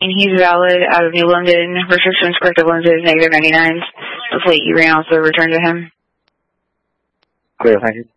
and he's valid out of New London. Restrictions corrective lenses, -99s. The plate you ran also returned to him. Clear, thank you.